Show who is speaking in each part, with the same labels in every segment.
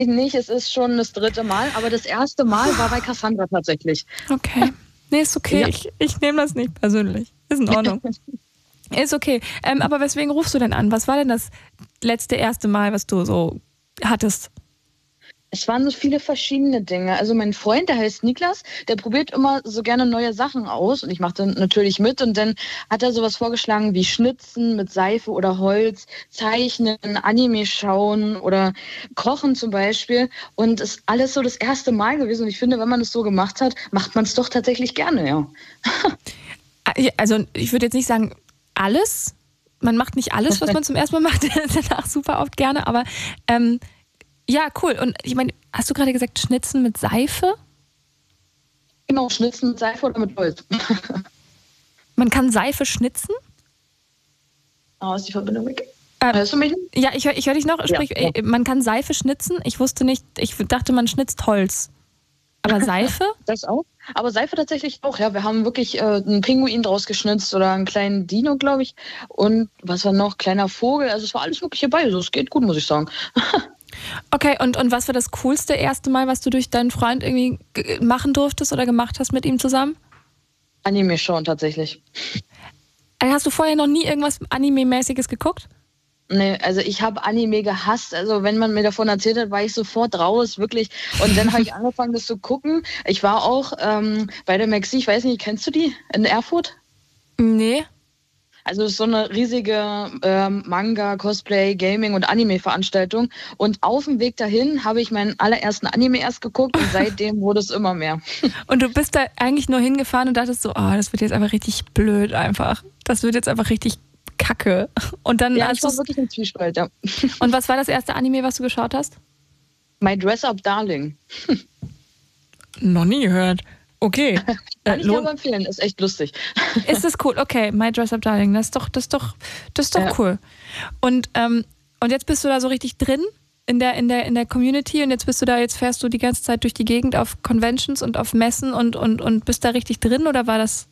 Speaker 1: nicht, es ist schon das 3. Mal, aber das erste Mal war bei Cassandra tatsächlich.
Speaker 2: Okay. Nee, ist okay.
Speaker 1: Ja.
Speaker 2: Ich nehme das nicht persönlich. Ist in Ordnung. Ist okay. Aber weswegen rufst du denn an? Was war denn das letzte erste Mal, was du so hattest?
Speaker 1: Es waren so viele verschiedene Dinge. Also mein Freund, der heißt Niklas, der probiert immer so gerne neue Sachen aus und ich mache dann natürlich mit und dann hat er sowas vorgeschlagen wie Schnitzen mit Seife oder Holz, Zeichnen, Anime schauen oder Kochen zum Beispiel und es ist alles so das erste Mal gewesen und ich finde, wenn man es so gemacht hat, macht man es doch tatsächlich gerne, ja.
Speaker 2: Also ich würde jetzt nicht sagen alles. Man macht nicht alles, was man zum ersten Mal macht, danach super oft gerne, aber ja, cool. Und ich meine, hast du gerade gesagt, Schnitzen mit Seife?
Speaker 1: Genau, Schnitzen mit Seife oder mit Holz.
Speaker 2: Man kann Seife schnitzen?
Speaker 1: Oh, ist die Verbindung weg? Hörst du mich nicht?
Speaker 2: Ja, ich hör dich noch. Sprich,
Speaker 1: Ja.
Speaker 2: man kann Seife schnitzen. Ich wusste nicht, ich dachte, man schnitzt Holz. Aber Seife?
Speaker 1: Das auch. Aber Seife tatsächlich auch, ja. Wir haben wirklich einen Pinguin draus geschnitzt oder einen kleinen Dino, glaube ich. Und was war noch? Kleiner Vogel. Also es war alles Mögliche bei. Also es geht gut, muss ich sagen.
Speaker 2: Okay, und was war das coolste erste Mal, was du durch deinen Freund irgendwie machen durftest oder gemacht hast mit ihm zusammen?
Speaker 1: Anime schauen tatsächlich.
Speaker 2: Hast du vorher noch nie irgendwas Anime-mäßiges geguckt?
Speaker 1: Nee, also ich habe Anime gehasst. Also wenn man mir davon erzählt hat, war ich sofort raus, wirklich. Und dann habe ich angefangen, das zu gucken. Ich war auch bei der Maxi, ich weiß nicht, kennst du die in Erfurt?
Speaker 2: Nee.
Speaker 1: Also es ist so eine riesige Manga, Cosplay, Gaming und Anime-Veranstaltung. Und auf dem Weg dahin habe ich meinen allerersten Anime erst geguckt und seitdem wurde es immer mehr.
Speaker 2: Und du bist da eigentlich nur hingefahren und dachtest so, oh, das wird jetzt einfach richtig blöd einfach. Das wird jetzt einfach richtig kacke. Und dann
Speaker 1: Ja, ich war wirklich im Zwiespalt, ja.
Speaker 2: Und was war das erste Anime, was du geschaut hast?
Speaker 1: My Dress-Up Darling.
Speaker 2: Noch nie gehört. Okay.
Speaker 1: Kann ich dir aber empfehlen, ist echt lustig.
Speaker 2: Ist das cool? Okay, My Dress-Up Darling, das ist doch
Speaker 1: Ja.
Speaker 2: cool. Und jetzt bist du da so richtig drin in der Community und jetzt fährst du die ganze Zeit durch die Gegend auf Conventions und auf Messen und bist da richtig drin oder war das?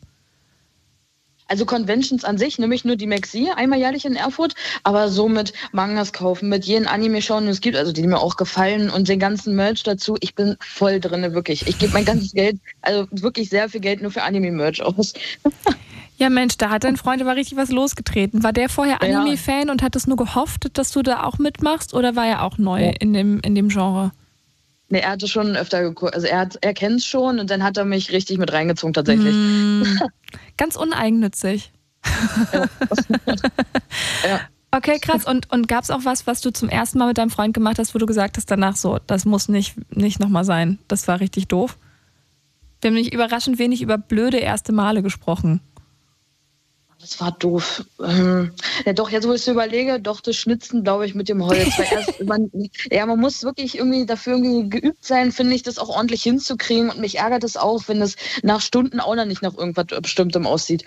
Speaker 1: Also Conventions an sich, nämlich nur die Maxi, einmal jährlich in Erfurt, aber so mit Mangas kaufen, mit jedem Anime schauen, den es gibt, also die mir auch gefallen und den ganzen Merch dazu, ich bin voll drin, wirklich. Ich gebe mein ganzes Geld, also wirklich sehr viel Geld nur für Anime-Merch aus.
Speaker 2: Ja Mensch, da hat dein Freund aber richtig was losgetreten. War der vorher Anime-Fan und hat es nur gehofft, dass du da auch mitmachst oder war er auch neu in dem Genre?
Speaker 1: Nee, er hatte schon öfter geguckt, also er kennt es schon und dann hat er mich richtig mit reingezogen tatsächlich.
Speaker 2: Ganz uneigennützig.
Speaker 1: Ja. Ja.
Speaker 2: Okay, krass. Und gab es auch was du zum ersten Mal mit deinem Freund gemacht hast, wo du gesagt hast danach so, das muss nicht nochmal sein. Das war richtig doof. Wir haben nämlich überraschend wenig über blöde erste Male gesprochen.
Speaker 1: Das war doof. Ja, doch, jetzt wo ich es überlege, doch das Schnitzen, glaube ich, mit dem Holz. Weil man muss wirklich irgendwie dafür geübt sein, finde ich, das auch ordentlich hinzukriegen. Und mich ärgert es auch, wenn es nach Stunden auch noch nicht nach irgendwas Bestimmtem aussieht.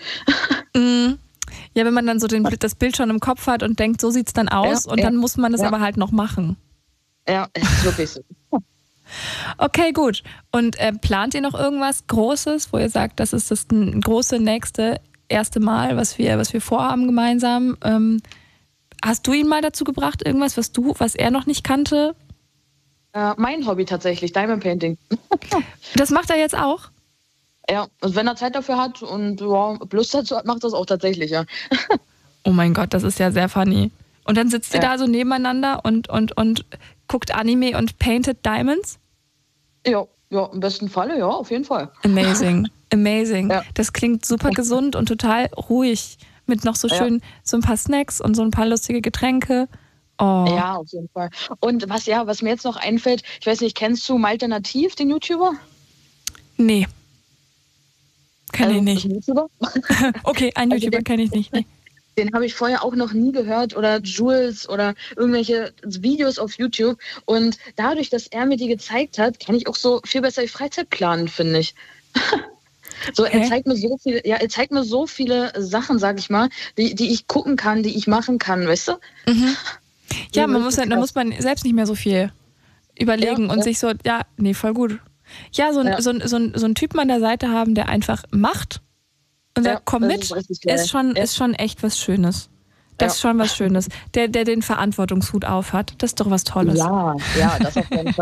Speaker 2: Ja, wenn man dann so das Bild schon im Kopf hat und denkt, so sieht es dann aus und dann muss man das aber halt noch machen.
Speaker 1: Ja, ist wirklich so.
Speaker 2: Okay, gut. Und plant ihr noch irgendwas Großes, wo ihr sagt, das ist das große nächste erste Mal, was wir vorhaben gemeinsam? Hast du ihn mal dazu gebracht, irgendwas, was er noch nicht kannte?
Speaker 1: Mein Hobby tatsächlich, Diamond Painting.
Speaker 2: Das macht er jetzt auch?
Speaker 1: Ja, also wenn er Zeit dafür hat und Lust dazu hat, macht das auch tatsächlich, ja.
Speaker 2: Oh mein Gott, das ist ja sehr funny. Und dann sitzt ihr da so nebeneinander und guckt Anime und painted Diamonds?
Speaker 1: Ja, im besten Falle, ja, auf jeden Fall.
Speaker 2: Amazing. Ja. Das klingt super
Speaker 1: Ja.
Speaker 2: gesund und total ruhig. Mit noch so schön so ein paar Snacks und so ein paar lustige Getränke. Oh.
Speaker 1: Ja, auf jeden Fall. Und was mir jetzt noch einfällt, ich weiß nicht, kennst du Malte Nativ, den YouTuber?
Speaker 2: Nee. Kenn ich nicht.
Speaker 1: YouTuber?
Speaker 2: Okay, einen YouTuber kenne ich nicht. Nee.
Speaker 1: Den habe ich vorher auch noch nie gehört oder Jules oder irgendwelche Videos auf YouTube. Und dadurch, dass er mir die gezeigt hat, kann ich auch so viel besser die Freizeit planen, finde ich. So, er zeigt mir so viele Sachen, sag ich mal, die ich gucken kann, die ich machen kann, weißt du?
Speaker 2: Mhm. Ja, da muss man selbst nicht mehr so viel überlegen und sich so, voll gut. Ja, so ein Typen an der Seite haben, der einfach macht und der Commit ist schon echt was Schönes. Das ist schon was Schönes. Der den Verantwortungshut aufhat. Das ist doch was Tolles.
Speaker 1: Ja, das auf jeden Fall.